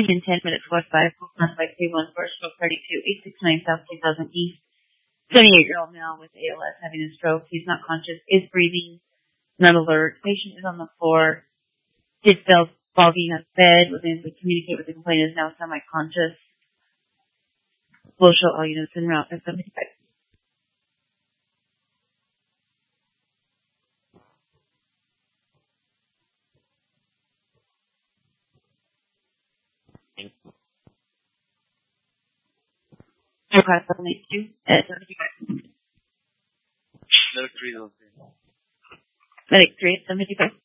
Morning in 10 minutes, West 5, class by 31, first stroke 32, 869 South 2000 East. 78-year-old male with ALS having a stroke. He's not conscious, is breathing, not alert. Patient is on the floor. His cells fogging on bed. Was able to communicate with the complainant, is now semi-conscious. We'll show all units en route at 75. Okay, 782 at 75. Medic 3 Medic 3 at 75.